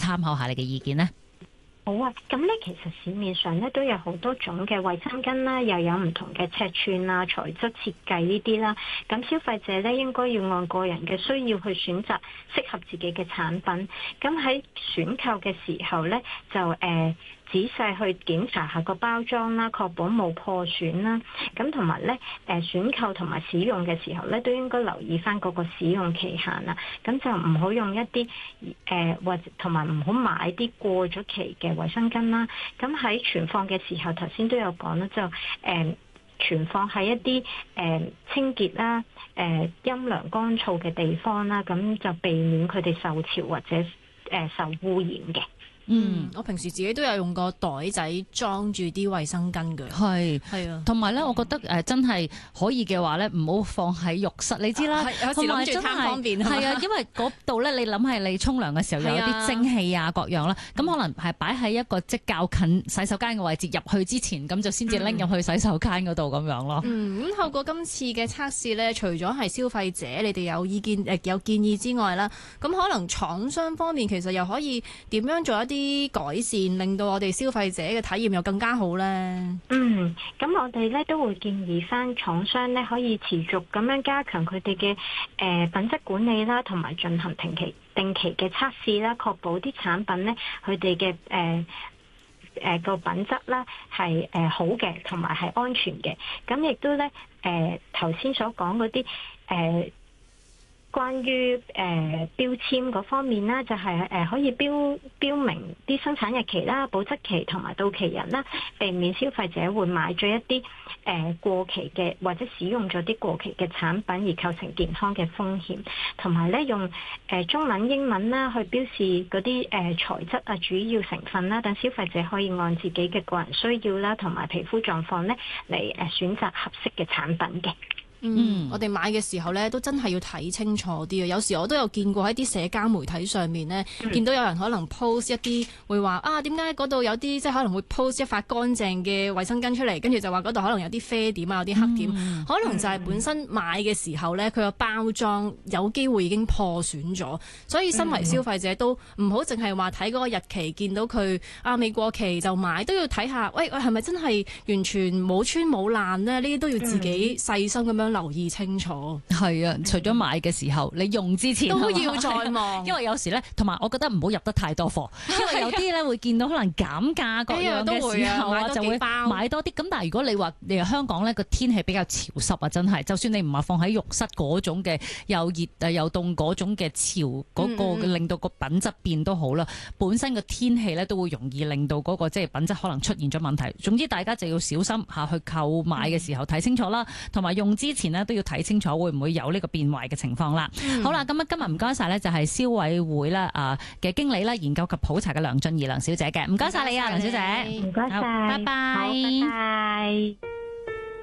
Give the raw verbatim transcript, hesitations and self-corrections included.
參考下你嘅意見呢？ 好啊，咁咧其實市面上咧都有好多種嘅衛生巾啦，又有唔同嘅尺寸啊、材質設計呢啲啦。咁消費者咧應該要按個人嘅需要去選擇適合自己嘅產品。咁喺選購嘅時候咧，就誒、呃、仔細去檢查下個包裝啦，確保冇破損啦。咁同埋咧誒選購同埋使用嘅時候咧，都應該留意翻嗰個使用期限啦。咁就唔好用一啲誒或者同埋唔好買啲過咗期嘅衛生巾啦。咁喺存放嘅時候，頭先都有講啦，就誒、呃、存放喺一啲誒、呃、清潔啦、誒、呃、陰涼乾燥嘅地方啦，咁就避免佢哋受潮或者誒、呃、受污染嘅。 嗯，我平時自己都有用個袋仔裝住啲衛生巾嘅， 係係啊， 同埋咧，我覺得誒真係可以嘅話咧，唔好放喺浴室，你知啦， 有時諗住貪方便， 係啊，因為嗰度咧，你諗係你沖涼嘅時候有啲蒸氣啊各樣啦，咁可能係擺喺一個即較近洗手間嘅位置，入去之前咁就先至拎入去洗手間嗰度咁樣咯。 嗯，咁透過今次嘅測試咧，除咗係消費者你哋有意見誒有建議之外啦，咁可能廠商方面其實又可以點樣做一啲啲改善，令到我哋消費者嘅體驗又更加好咧。 嗯，咁我哋咧都會建議翻廠商咧可以持續咁樣加強佢哋嘅誒品質管理啦，同埋進行定期定期嘅測試啦，確保啲產品咧佢哋嘅誒誒個品質啦係誒好嘅，同埋係安全嘅。咁亦都咧誒頭先所講嗰啲誒。呃關於誒、呃、標籤嗰方面啦，就係、是、誒、呃、可以標標明啲生產日期啦、保質期同埋到期日啦，避免消費者會買咗一啲誒、呃、過期嘅或者使用咗啲過期嘅產品而構成健康嘅風險。同埋咧用誒、呃、中文、英文啦去標示嗰啲誒材質啊、主要成分啦，等消費者可以按自己嘅個人需要啦同埋皮膚狀況咧嚟誒選擇合適嘅產品嘅。 嗯，我哋買嘅時候咧，都真係要睇清楚啲啊！有時我都有見過喺啲社交媒體上面咧，嗯、見到有人可能 post 一啲會話啊，點解嗰度有啲即係可能會 post 一塊乾淨嘅衛生巾出嚟，跟住就話嗰度可能有啲啡點啊，有啲黑點，嗯、可能就係本身買嘅時候咧，佢個包裝有機會已經破損咗，所以身為消費者都唔好淨係話睇嗰個日期，見到佢啊未過期就買，都要睇下，喂喂係咪真係完全冇穿冇爛呢？呢啲都要自己細心咁樣留意清楚。 係啊，除咗買嘅時候，你用之前都要再望， 因為有時咧，同埋我覺得唔好入得太多貨，因為有啲咧會見到可能減價各樣嘅時候啊，就會買多啲。咁但係如果你話你香港咧個天氣比較潮濕啊，真係，就算你唔係放喺浴室嗰種嘅又熱誒又凍嗰種嘅潮嗰個，嗯嗯令到個品質變都好啦。本身個天氣咧都會容易令到嗰個即係品質可能出現咗問題。總之大家就要小心下去購買嘅時候睇清楚啦，同埋用之前呢都要睇清楚會唔會有呢個變壞嘅情況啦。嗯、好啦，咁啊今日唔該晒呢，就係消委會啦啊嘅經理啦，研究及普查嘅梁俊儀梁小姐嘅，唔該晒你啊，梁小姐， 唔該晒， 拜拜， 拜拜。